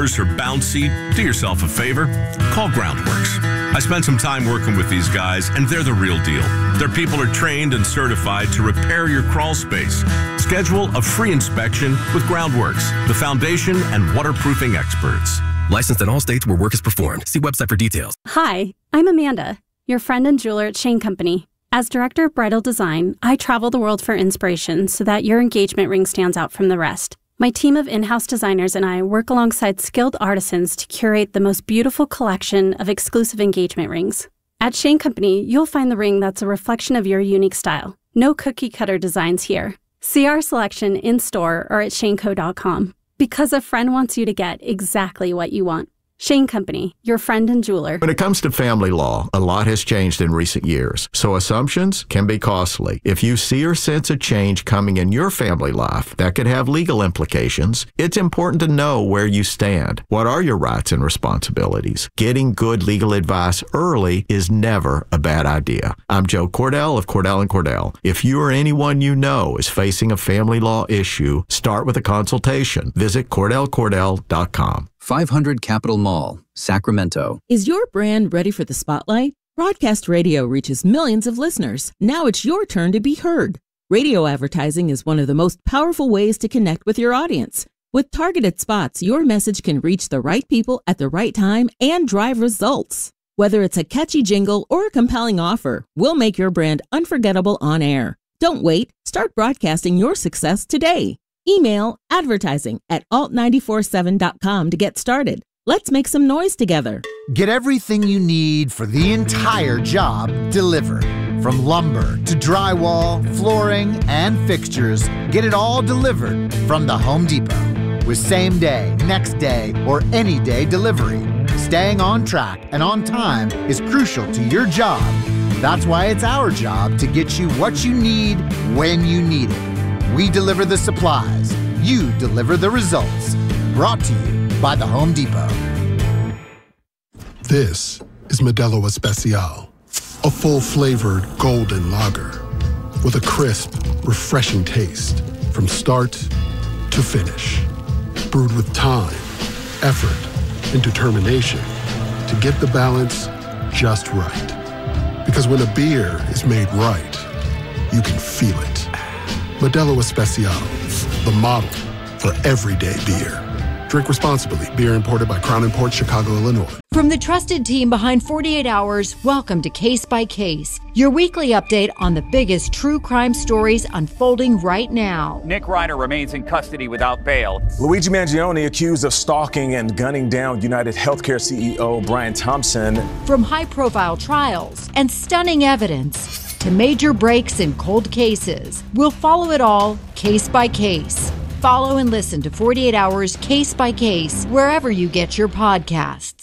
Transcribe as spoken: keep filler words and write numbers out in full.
floors are bouncy, do yourself a favor. Call Groundworks. I spent some time working with these guys, and they're the real deal. Their people are trained and certified to repair your crawl space. Schedule a free inspection with Groundworks, the foundation and waterproofing experts. Licensed in all states where work is performed. See website for details. Hi, I'm Amanda, your friend and jeweler at Shane Company. As director of bridal design, I travel the world for inspiration so that your engagement ring stands out from the rest. My team of in-house designers and I work alongside skilled artisans to curate the most beautiful collection of exclusive engagement rings. At Shane Company, you'll find the ring that's a reflection of your unique style. No cookie-cutter designs here. See our selection in-store or at shane co dot com. Because a friend wants you to get exactly what you want. Shane Company, your friend and jeweler. When it comes to family law, a lot has changed in recent years, so assumptions can be costly. If you see or sense a change coming in your family life that could have legal implications, it's important to know where you stand. What are your rights and responsibilities? Getting good legal advice early is never a bad idea. I'm Joe Cordell of Cordell and Cordell. If you or anyone you know is facing a family law issue, start with a consultation. Visit cordell cordell dot com. five hundred Capitol Mall, Sacramento. Is your brand ready for the spotlight? Broadcast radio reaches millions of listeners. Now it's your turn to be heard. Radio advertising is one of the most powerful ways to connect with your audience. With targeted spots, your message can reach the right people at the right time and drive results. Whether it's a catchy jingle or a compelling offer, we'll make your brand unforgettable on air. Don't wait. Start broadcasting your success today. Email advertising at alt nine four seven dot com to get started. Let's make some noise together. Get everything you need for the entire job delivered. From lumber to drywall, flooring, and fixtures, get it all delivered from the Home Depot. With same day, next day, or any day delivery, staying on track and on time is crucial to your job. That's why it's our job to get you what you need when you need it. We deliver the supplies. You deliver the results. Brought to you by the Home Depot. This is Modelo Especial, a full-flavored golden lager with a crisp, refreshing taste from start to finish. Brewed with time, effort, and determination to get the balance just right. Because when a beer is made right, you can feel it. Modelo Especial, the model for everyday beer. Drink responsibly. Beer imported by Crown Imports, Chicago, Illinois. From the trusted team behind forty-eight hours, welcome to Case by Case, your weekly update on the biggest true crime stories unfolding right now. Nick Reiner remains in custody without bail. Luigi Mangione accused of stalking and gunning down United Healthcare C E O Brian Thompson. From high-profile trials and stunning evidence to major breaks in cold cases, we'll follow it all case by case. Follow and listen to forty-eight hours Case by Case wherever you get your podcasts.